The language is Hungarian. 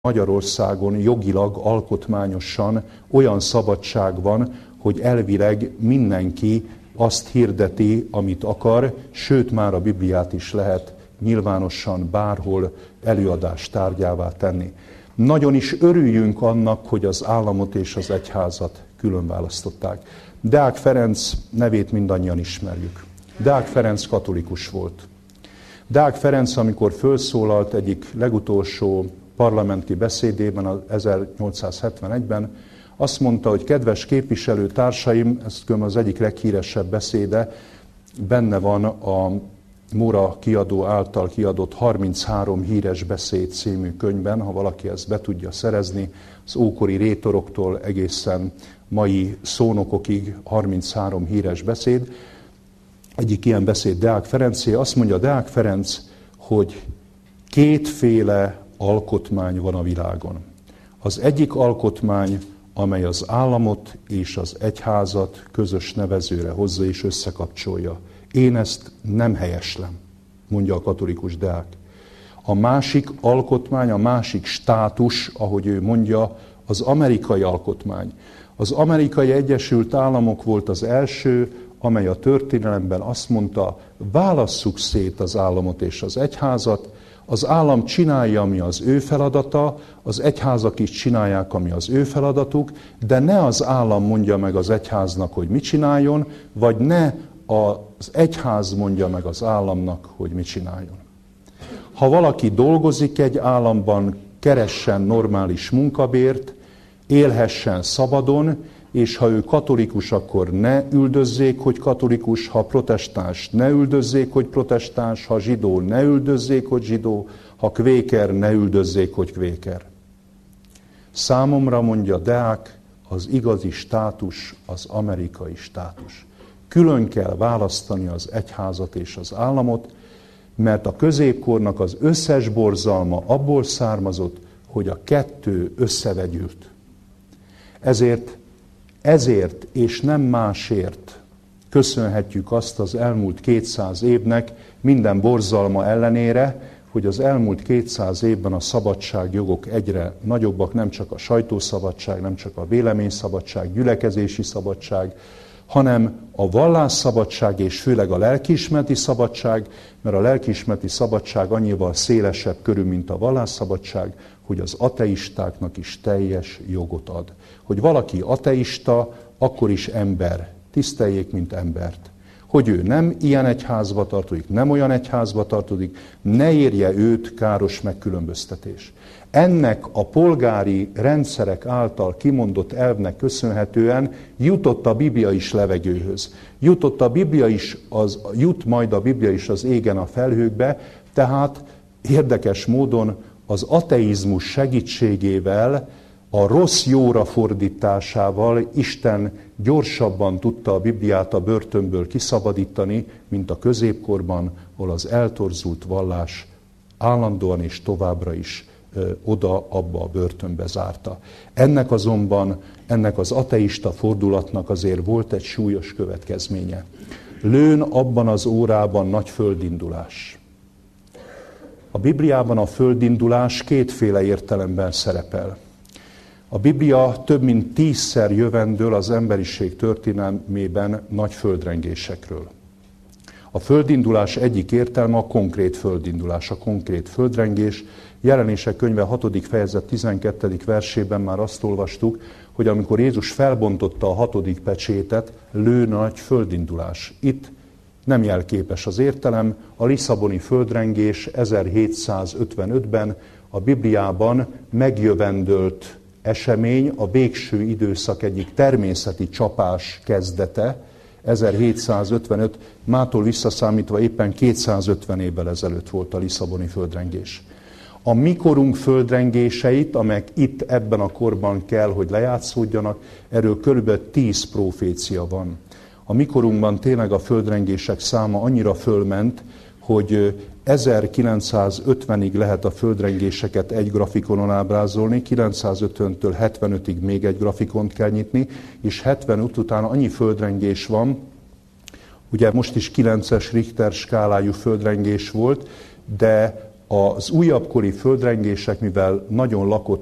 Magyarországon jogilag, alkotmányosan olyan szabadság van, hogy elvileg mindenki azt hirdeti, amit akar, sőt már a Bibliát is lehet nyilvánosan bárhol előadás tárgyává tenni. Nagyon is örüljünk annak, hogy az államot és az egyházat külön választották. Deák Ferenc nevét mindannyian ismerjük. Deák Ferenc katolikus volt. Deák Ferenc, amikor felszólalt egyik legutolsó parlamenti beszédében 1871-ben, azt mondta, hogy kedves képviselőtársaim, ez az egyik leghíresebb beszéde, benne van a Móra kiadó által kiadott 33 híres beszéd című könyvben, ha valaki ezt be tudja szerezni, az ókori rétoroktól egészen mai szónokokig 33 híres beszéd. Egyik ilyen beszéd Deák Ferencé, azt mondja Deák Ferenc, hogy kétféle alkotmány van a világon. Az egyik alkotmány, amely az államot és az egyházat közös nevezőre hozza és összekapcsolja. Én ezt nem helyeslem, mondja a katolikus Deák. A másik alkotmány, a másik státus, ahogy ő mondja, az amerikai alkotmány. Az Amerikai Egyesült Államok volt az első, amely a történelemben azt mondta, válasszuk szét az államot és az egyházat, az állam csinálja, ami az ő feladata, az egyházak is csinálják, ami az ő feladatuk, de ne az állam mondja meg az egyháznak, hogy mit csináljon, vagy ne az egyház mondja meg az államnak, hogy mit csináljon. Ha valaki dolgozik egy államban, keressen normális munkabért, élhessen szabadon, és ha ő katolikus, akkor ne üldözzék, hogy katolikus, ha protestáns, ne üldözzék, hogy protestáns, ha zsidó, ne üldözzék, hogy zsidó, ha kvéker, ne üldözzék, hogy kvéker. Számomra, mondja Deák, az igazi státus az amerikai státus. Külön kell választani az egyházat és az államot, mert a középkornak az összes borzalma abból származott, hogy a kettő összevegyült. Ezért és nem másért köszönhetjük azt az elmúlt 200 évnek minden borzalma ellenére, hogy az elmúlt 200 évben a szabadságjogok egyre nagyobbak, nem csak a sajtószabadság, nem csak a véleményszabadság, gyülekezési szabadság, hanem a vallásszabadság és főleg a lelkiismereti szabadság, mert a lelkiismereti szabadság annyival szélesebb körül, mint a vallásszabadság, hogy az ateistáknak is teljes jogot ad. Hogy valaki ateista, akkor is ember. Tiszteljék, mint embert. Hogy ő nem ilyen egyházba tartozik, nem olyan egyházba tartozik, ne érje őt káros megkülönböztetés. Ennek a polgári rendszerek által kimondott elvnek köszönhetően jutott a Biblia is levegőhöz. Jut majd a Biblia is az égen a felhőkbe, tehát érdekes módon az ateizmus segítségével, a rossz jóra fordításával Isten gyorsabban tudta a Bibliát a börtönből kiszabadítani, mint a középkorban, ahol az eltorzult vallás állandóan és továbbra is abba a börtönbe zárta. Ennek az ateista fordulatnak azért volt egy súlyos következménye. Lőn abban az órában nagy földindulás. A Bibliában a földindulás kétféle értelemben szerepel. A Biblia több mint 10-szer jövendől az emberiség történelmében nagy földrengésekről. A földindulás egyik értelme a konkrét földindulás, a konkrét földrengés. Jelenések könyve 6. fejezet 12. versében már azt olvastuk, hogy amikor Jézus felbontotta a 6. pecsétet, lő nagy földindulás. Itt nem jelképes az értelem, a lisszaboni földrengés 1755-ben a Bibliában megjövendölt esemény, a végső időszak egyik természeti csapás kezdete, 1755, mától visszaszámítva éppen 250 évvel ezelőtt volt a lisszaboni földrengés. A mikorunk földrengéseit, amelyek itt ebben a korban kell, hogy lejátszódjanak, erről körülbelül 10 profécia van. A mikorunkban tényleg a földrengések száma annyira fölment, hogy 1950-ig lehet a földrengéseket egy grafikonon ábrázolni, 950-től 75-ig még egy grafikont kell nyitni, és 75 után annyi földrengés van, ugye most is 9-es Richter skálájú földrengés volt, de Az újabbkori földrengések, mivel nagyon lakott